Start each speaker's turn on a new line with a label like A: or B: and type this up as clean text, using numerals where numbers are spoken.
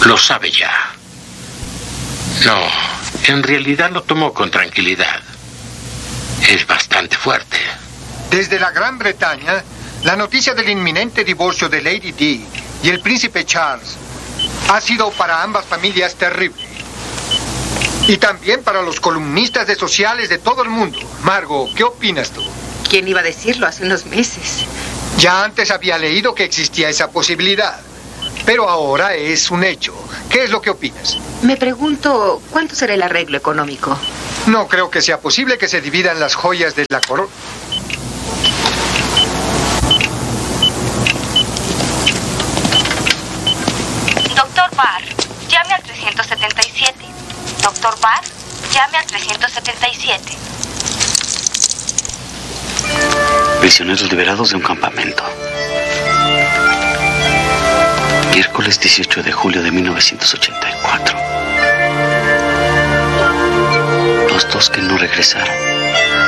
A: Lo sabe ya. No, en realidad lo tomó con tranquilidad. Es bastante fuerte.
B: Desde la Gran Bretaña, la noticia del inminente divorcio de Lady Di y el príncipe Charles ha sido para ambas familias terrible. Y también para los columnistas de sociales de todo el mundo. Margo, ¿qué opinas tú?
C: ¿Quién iba a decirlo hace unos meses?
B: Ya antes había leído que existía esa posibilidad, pero ahora es un hecho. ¿Qué es lo que opinas?
C: Me pregunto, ¿cuánto será el arreglo económico?
B: No creo que sea posible que se dividan las joyas de la corona.
D: Doctor Barr, llame al 377. Doctor Barr, llame al 377.
E: Prisioneros liberados de un campamento. Miércoles 18 de julio de 1984. Los dos que no regresaron.